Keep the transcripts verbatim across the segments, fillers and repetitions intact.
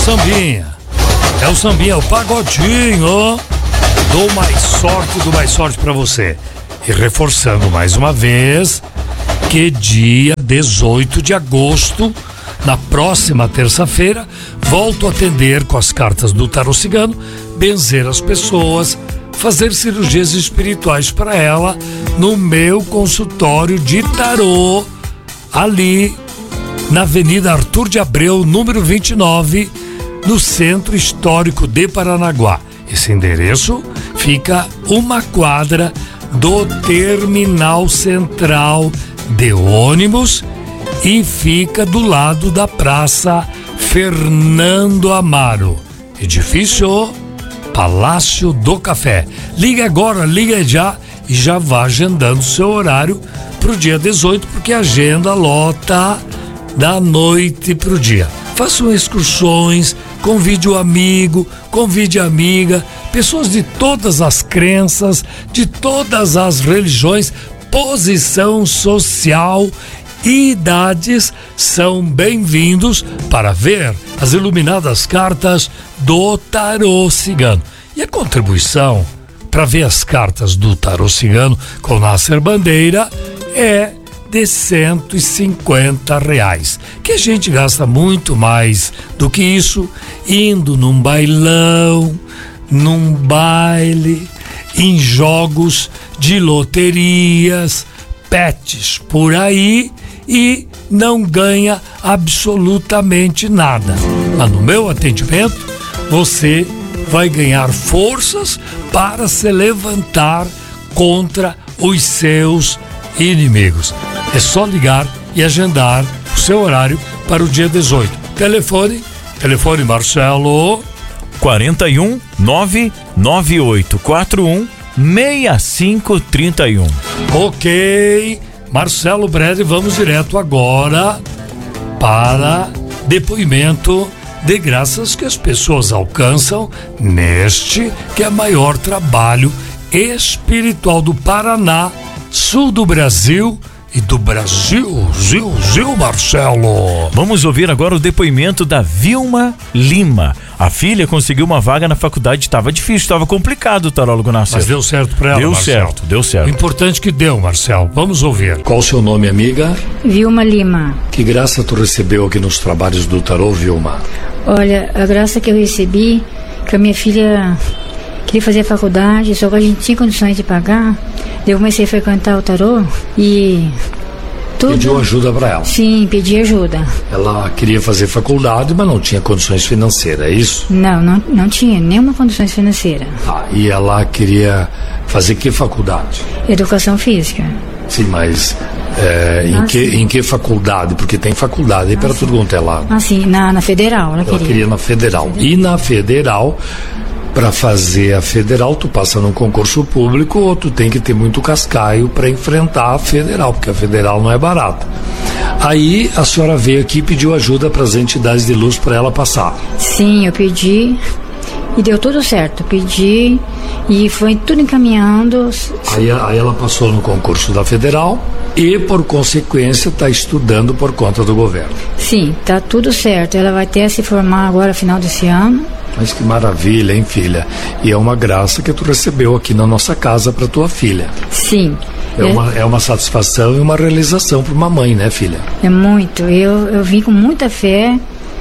sambinha. É o sambinha, é o pagodinho. Dou mais sorte, dou mais sorte pra você. E reforçando mais uma vez que dia dezoito de agosto, na próxima terça-feira, volto a atender com as cartas do tarô cigano, benzer as pessoas, fazer cirurgias espirituais para ela no meu consultório de tarô, ali na Avenida Arthur de Abreu, número vinte e nove, no Centro Histórico de Paranaguá. Esse endereço fica uma quadra do Terminal Central de ônibus e fica do lado da Praça Fernando Amaro, edifício Palácio do Café. Liga agora, liga já e já vá agendando seu horário pro dia dezoito, porque a agenda lota da noite pro dia. Façam excursões, convide o amigo, convide a amiga, pessoas de todas as crenças, de todas as religiões, posição social, idades são bem-vindos para ver as iluminadas cartas do tarô cigano. E a contribuição para ver as cartas do tarô cigano com Nasser Bandeira é de cento e cinquenta reais, que a gente gasta muito mais do que isso indo num bailão, num baile, em jogos de loterias, pets por aí, e não ganha absolutamente nada. Mas no meu atendimento, você vai ganhar forças para se levantar contra os seus inimigos. É só ligar e agendar o seu horário para o dia dezoito. Telefone, telefone Marcelo. quarenta e um, nove nove oito quatro um, seis cinco três um. Ok, Marcelo Brede, vamos direto agora para depoimento de graças que as pessoas alcançam neste que é o maior trabalho espiritual do Paraná, sul do Brasil e do Brasil, Zil, Zil, Marcelo. Vamos ouvir agora o depoimento da Vilma Lima. A filha conseguiu uma vaga na faculdade, estava difícil, estava complicado o tarólogo Nascer. Mas deu certo pra ela, Deu Marcelo. certo, deu certo. O importante que deu, Marcelo. Vamos ouvir. Qual o seu nome, amiga? Vilma Lima. Que graça tu recebeu aqui nos trabalhos do tarô, Vilma? Olha, a graça que eu recebi, que a minha filha queria fazer a faculdade, só que a gente tinha condições de pagar. Eu comecei a frequentar o tarô e tudo... Pediu ajuda para ela? Sim, pedi ajuda. Ela queria fazer faculdade, mas não tinha condições financeiras, é isso? Não, não, não tinha nenhuma condições financeiras. Ah, e ela queria fazer que faculdade? Educação física. Sim, mas é, em, que, em que faculdade? Porque tem faculdade aí para tudo quanto é lado. Ah, sim, na, na Federal ela, ela queria. queria na Federal. E na Federal... Para fazer a Federal, tu passa num concurso público ou tu tem que ter muito cascaio para enfrentar a Federal, porque a Federal não é barata. Aí a senhora veio aqui e pediu ajuda para as entidades de luz para ela passar. Sim, eu pedi e deu tudo certo. Pedi e foi tudo encaminhando. Aí, aí ela passou no concurso da Federal e, por consequência, está estudando por conta do governo. Sim, tá tudo certo. Ela vai até se formar agora no final desse ano. Mas que maravilha, hein, filha? E é uma graça que tu recebeu aqui na nossa casa para tua filha. Sim. É, é, uma, é uma satisfação e uma realização para uma mãe, né, filha? É muito. Eu, eu vim com muita fé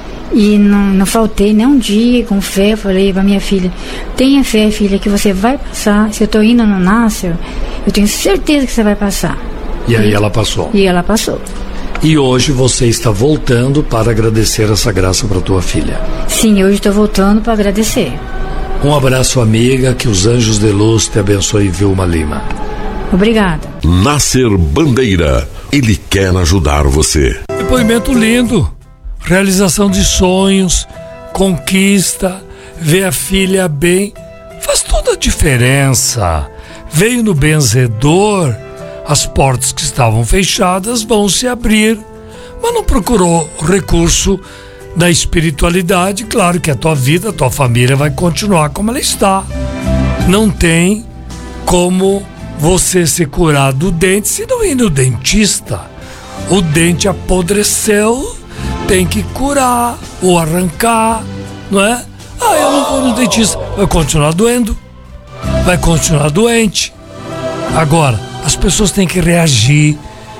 e não, não faltei nem um dia com fé. Falei para minha filha, tenha fé, filha, que você vai passar. Se eu tô indo no Nascer, eu tenho certeza que você vai passar. E aí ela passou? E ela passou. E hoje você está voltando para agradecer essa graça para tua filha. Sim, hoje estou voltando para agradecer. Um abraço, amiga, que os anjos de luz te abençoem, Vilma Lima. Obrigada. Nasser Bandeira, ele quer ajudar você. Depoimento lindo, realização de sonhos, conquista, ver a filha bem, faz toda a diferença. Veio no benzedor, as portas que estavam fechadas vão se abrir, mas não procurou recurso da espiritualidade. Claro que a tua vida, a tua família vai continuar como ela está. Não tem como você se curar do dente se não ir no dentista. O dente apodreceu, tem que curar ou arrancar, não é? Ah, eu não vou no dentista. Vai continuar doendo, vai continuar doente. Agora, as pessoas têm que reagir,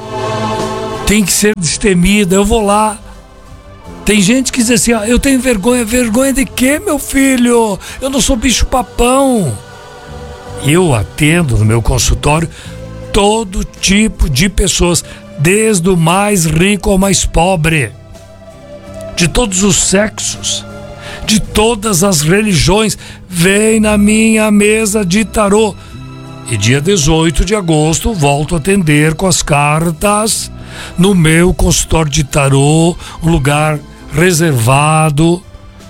tem que ser destemida. Eu vou lá. Tem gente que diz assim, ah, eu tenho vergonha. Vergonha de quê, meu filho? Eu não sou bicho papão. Eu atendo no meu consultório todo tipo de pessoas, desde o mais rico ao mais pobre, de todos os sexos, de todas as religiões. Vem na minha mesa de tarô. E dia dezoito de agosto volto a atender com as cartas no meu consultório de tarô, um lugar reservado,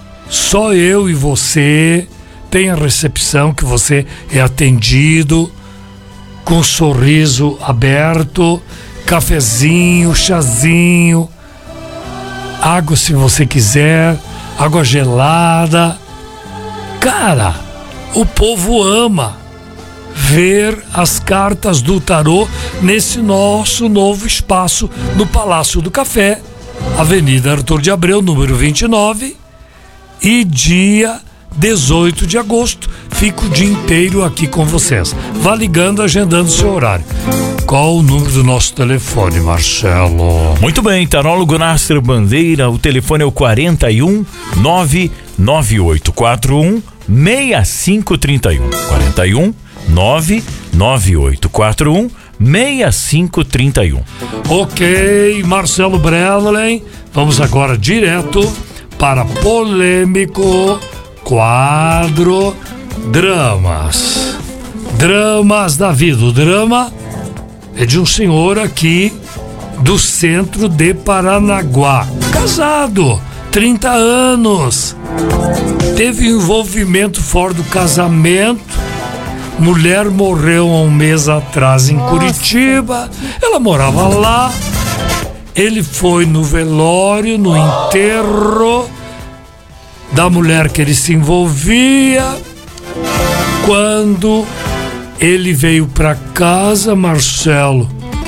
só eu e você. Tem a recepção que você é atendido com um sorriso aberto, cafezinho, chazinho, água se você quiser, água gelada. Cara, o povo ama ver as cartas do tarô nesse nosso novo espaço no Palácio do Café, Avenida Arthur de Abreu, número vinte e nove, e dia dezoito de agosto fico o dia inteiro aqui com vocês. Vá ligando, agendando seu horário. Qual o número do nosso telefone, Marcelo? Muito bem, tarólogo Nasser Bandeira, o telefone é o quarenta e um, nove nove oito quatro um, seis cinco três um. quarenta e um, nove nove oito quatro um, seis cinco três um. Ok, Marcelo Brellen, vamos agora direto para polêmico quadro Dramas. Dramas da vida. O drama é de um senhor aqui do centro de Paranaguá, casado, trinta anos, teve envolvimento fora do casamento. Mulher morreu há um mês atrás em Curitiba. Ela morava lá. Ele foi no velório, no enterro da mulher que ele se envolvia. Quando ele veio para casa, Marcelo,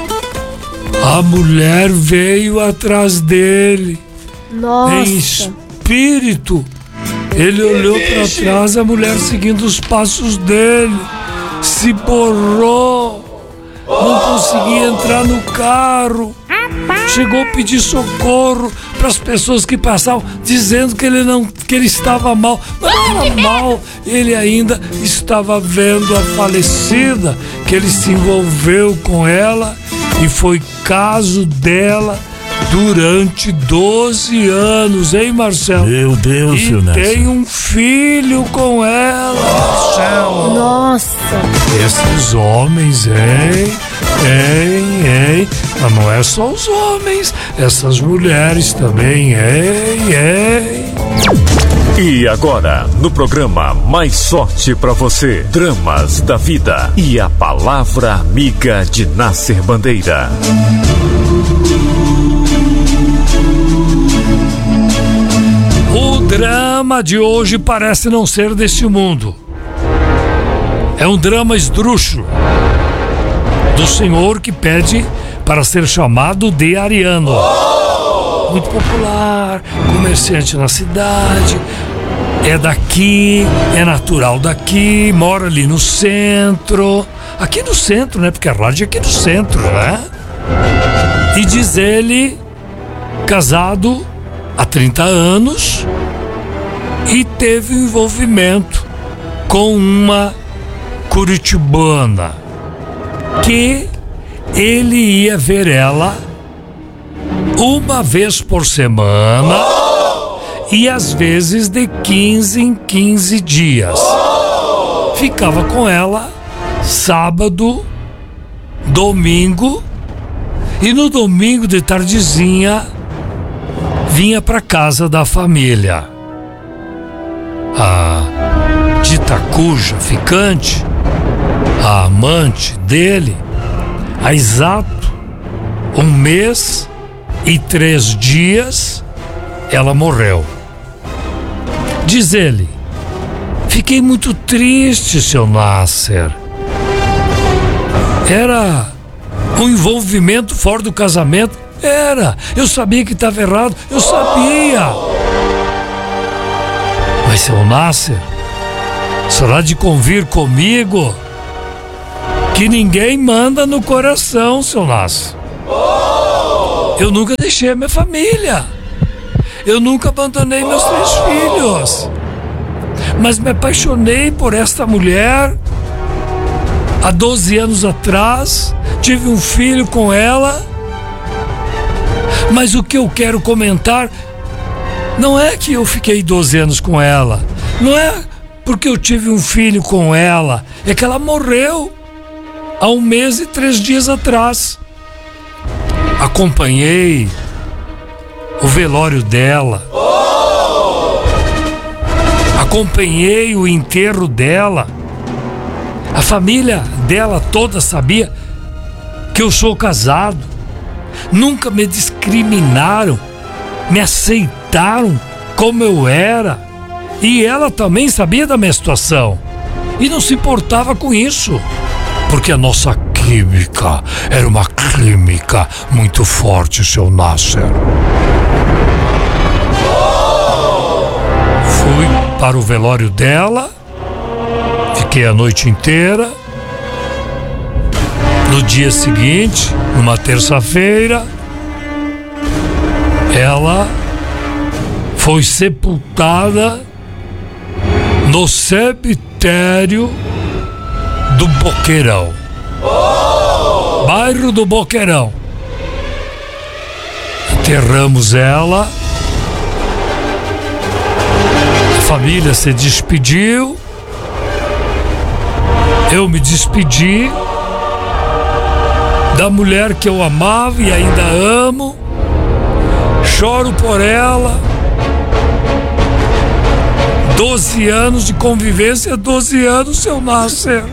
a mulher veio atrás dele. Nossa. Em espírito. Ele olhou para trás, a mulher seguindo os passos dele. Se borrou, não conseguia entrar no carro, chegou a pedir socorro para as pessoas que passavam, dizendo que ele não, que ele estava mal, mas não era mal, ele ainda estava vendo a falecida, que ele se envolveu com ela e foi caso dela durante doze anos, hein, Marcelo? Meu Deus, e seu Nelson. tem um filho com ela, Marcelo. Nossa. Esses homens, hein? Hein, hein? Mas não é só os homens, essas mulheres também, hein, hein? E agora, no programa Mais Sorte Pra Você, Dramas da Vida e a Palavra Amiga de Nasser Bandeira. O drama de hoje parece não ser deste mundo. É um drama esdrúxulo do senhor que pede para ser chamado de ariano. Muito popular, comerciante na cidade, é daqui, é natural daqui, mora ali no centro. Aqui no centro, né? Porque a rádio é aqui no centro, né? E diz ele, casado há trinta anos, e teve um envolvimento com uma curitibana, que ele ia ver ela uma vez por semana e às vezes de quinze em quinze dias. Ficava com ela sábado, domingo, e no domingo de tardezinha vinha para casa da família. A dita cuja ficante, a amante dele, há exato um mês e três dias ela morreu. Diz ele: fiquei muito triste, seu Nasser. Era um envolvimento fora do casamento. Era, eu sabia que estava errado, eu sabia. Mas, seu Nasser, será de convir comigo que ninguém manda no coração, seu Nasser. Eu nunca deixei a minha família. Eu nunca abandonei meus três filhos. Mas me apaixonei por esta mulher há doze anos atrás. Tive um filho com ela. Mas o que eu quero comentar não é que eu fiquei doze anos com ela. Não é porque eu tive um filho com ela. É que ela morreu há um mês e três dias atrás. Acompanhei o velório dela. Acompanhei o enterro dela. A família dela toda sabia que eu sou casado. Nunca me discriminaram. Me aceitaram como eu era. E ela também sabia da minha situação. E não se importava com isso. Porque a nossa química era uma química muito forte, seu Nasser. Fui para o velório dela. Fiquei a noite inteira. No dia seguinte, numa terça-feira, ela foi sepultada no cemitério do Boqueirão. Oh! Bairro do Boqueirão. Enterramos ela. A família se despediu. Eu me despedi da mulher que eu amava e ainda amo. Choro por ela. Doze anos de convivência, doze anos, seu Nasser.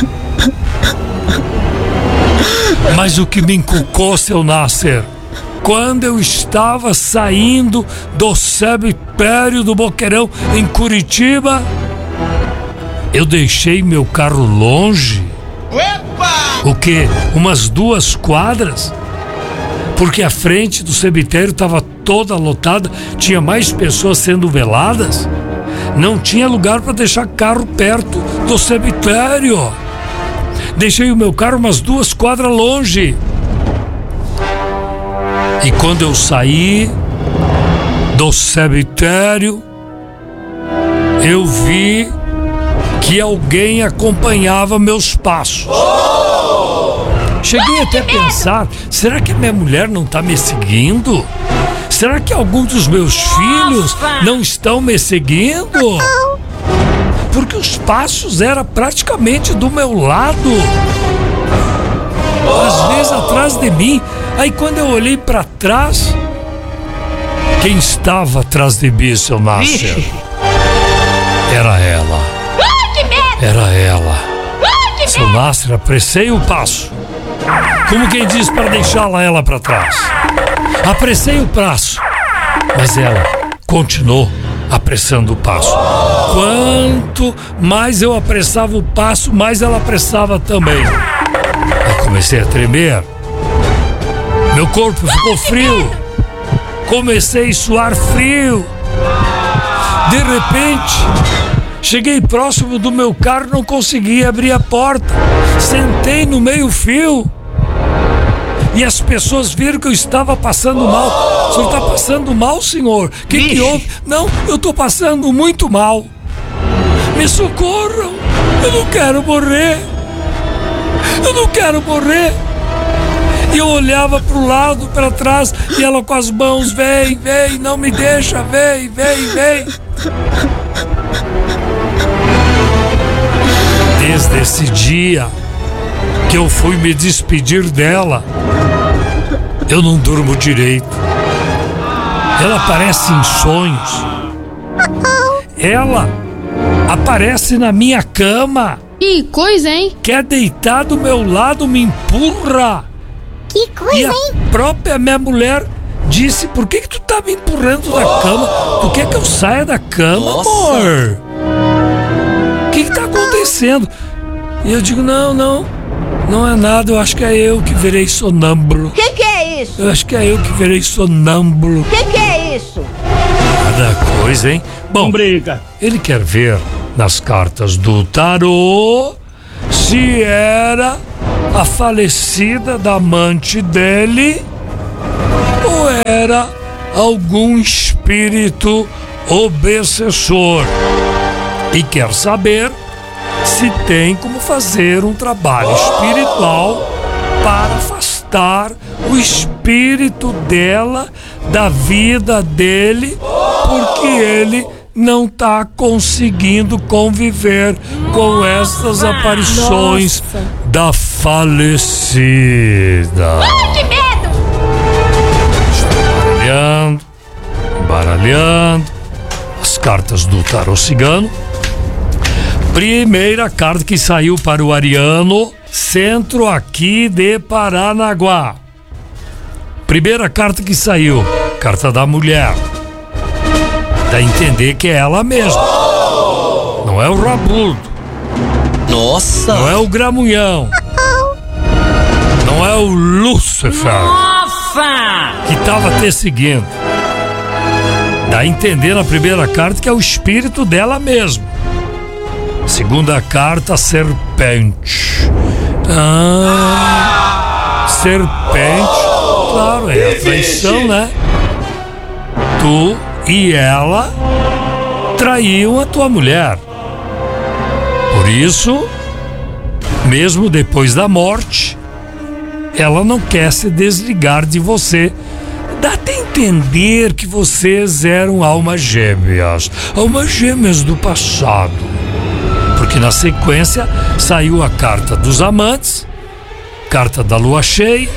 Mas o que me inculcou, seu Nasser, quando eu estava saindo do cemitério do Boqueirão em Curitiba, eu deixei meu carro longe. O quê? Umas duas quadras? Porque a frente do cemitério estava toda lotada, tinha mais pessoas sendo veladas. Não tinha lugar para deixar carro perto do cemitério. Deixei o meu carro umas duas quadras longe. E quando eu saí do cemitério, eu vi que alguém acompanhava meus passos. Cheguei até a pensar, será que a minha mulher não está me seguindo? Será que algum dos meus filhos não estão me seguindo? Porque os passos eram praticamente do meu lado. Às vezes atrás de mim. Aí quando eu olhei para trás, quem estava atrás de mim, seu Nasser? Era ela. Era ela. Seu Nasser, apressei o passo. Como quem diz, para deixá-la ela para trás. Apressei o passo, mas ela continuou apressando o passo. Quanto mais eu apressava o passo, mais ela apressava também. Aí comecei a tremer. Meu corpo ficou frio. Comecei a suar frio. De repente, cheguei próximo do meu carro, não consegui abrir a porta. Sentei no meio-fio. E as pessoas viram que eu estava passando mal. O senhor está passando mal, senhor? O que, que houve? Não, eu estou passando muito mal. Me socorram. Eu não quero morrer. Eu não quero morrer. E eu olhava para o lado, para trás, e ela com as mãos, vem, vem, não me deixa, vem, vem, vem. Desde esse dia que eu fui me despedir dela, eu não durmo direito. Ela aparece em sonhos. Ela aparece na minha cama. Que coisa, hein? Quer deitar do meu lado, me empurra. Que coisa, e a hein? própria minha mulher disse, por que que tu tá me empurrando da cama? Tu quer que eu saia da cama, Nossa. amor? O que que tá acontecendo? E eu digo, não, não, não é nada, eu acho que é eu que virei sonâmbulo. Que que é isso? Eu acho que é eu que virei sonâmbulo. Que que é isso? Cada Pois, hein? Bom, briga. Ele quer ver nas cartas do tarô se era a falecida da amante dele ou era algum espírito obsessor. E quer saber se tem como fazer um trabalho espiritual para afastar o espírito dela da vida dele, porque ele não está conseguindo conviver com essas aparições Nossa. da falecida. Ai, que medo! Baralhando, baralhando as cartas do tarô cigano. Primeira carta que saiu para o ariano, centro aqui de Paranaguá. Primeira carta que saiu, carta da mulher. Dá a entender que é ela mesma. Não é o rabudo. Nossa! Não é o gramunhão. Não é o Lúcifer. Nossa! Que estava te seguindo. Dá a entender na primeira carta que é o espírito dela mesmo. Segunda carta, serpente. Ah, serpente. Claro, é a traição, né? Tu e ela traíam a tua mulher. Por isso, mesmo depois da morte, ela não quer se desligar de você. Dá até entender que vocês eram almas gêmeas, almas gêmeas do passado. Porque na sequência saiu a carta dos amantes, carta da lua cheia,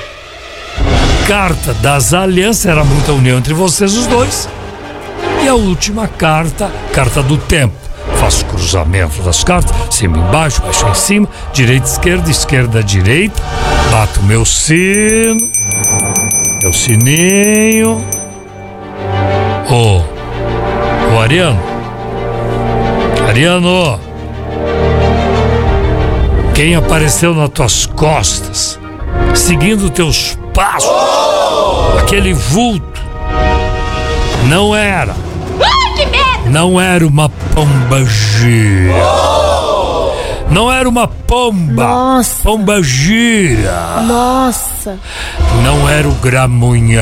carta das alianças, era muita união entre vocês os dois, e a última carta, carta do tempo. Faço cruzamento das cartas, cima embaixo, baixo em cima, direita, esquerda, esquerda, direita, bato meu sino, meu sininho. Ô, ô Ariano, Ariano, quem apareceu nas tuas costas, seguindo teus passos, aquele vulto, não era, não era uma pombagira, não era uma pomba, Nossa. pombagira, Nossa. não era o gramunhão,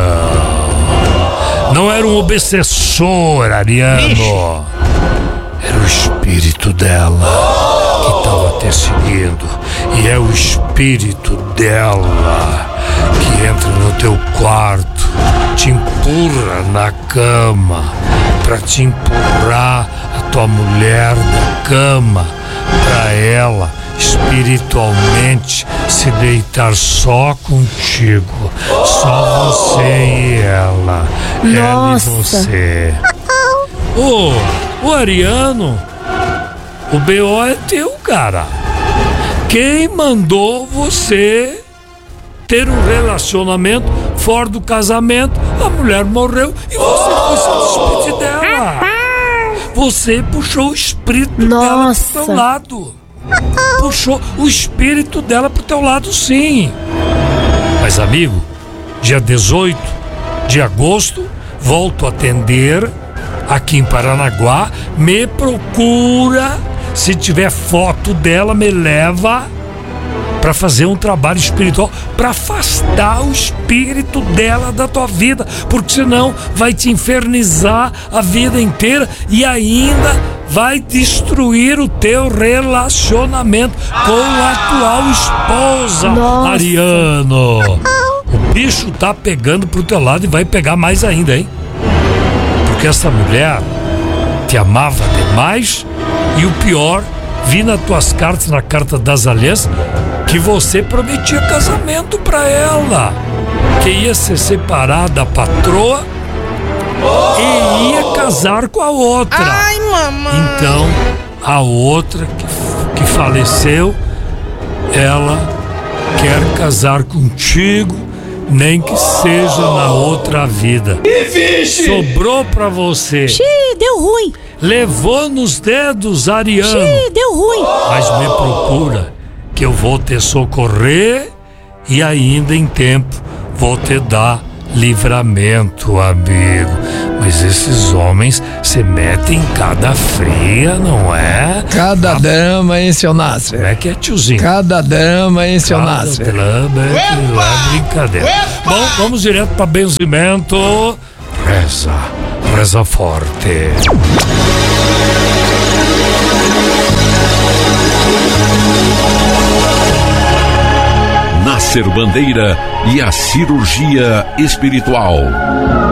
não era um obsessor, Ariano, era o espírito dela que estava te seguindo, e é o espírito dela que entra no teu quarto, te empurra na cama, para te empurrar a tua mulher da cama, para ela espiritualmente se deitar só contigo, só você e ela, ela e você. Ô, o Ariano, o B O é teu, cara. Quem mandou você ter um relacionamento fora do casamento? A mulher morreu e você foi se despedir dela. Você puxou o espírito dela pro teu lado. Puxou o espírito dela pro teu lado, sim. Mas, amigo, dia dezoito de agosto, volto a atender aqui em Paranaguá. Me procura. Se tiver foto dela, me leva para fazer um trabalho espiritual, para afastar o espírito dela da tua vida, porque senão vai te infernizar a vida inteira e ainda vai destruir o teu relacionamento com a atual esposa. Nossa. Ariano. O bicho tá pegando pro teu lado e vai pegar mais ainda, hein? Porque essa mulher te amava demais. E o pior, vi nas tuas cartas, na carta das alianças, que você prometia casamento pra ela, que ia se separar da patroa e ia casar com a outra. Ai, mamãe. Então, a outra que, que faleceu, ela quer casar contigo, nem que seja na outra vida. Sobrou pra você. Xiii, deu ruim. Levou nos dedos, Ariano. Xiii, deu ruim. Mas me procura, que eu vou te socorrer e ainda em tempo vou te dar livramento, amigo. Mas esses homens se metem em cada fria, não é? Cada drama, hein, seu Nasser? Como é que é, tiozinho? Cada drama, hein, seu Cada Nasser? drama, é, não é brincadeira. Bom, vamos direto para benzimento. Reza, reza forte. Nasser Bandeira e a cirurgia espiritual.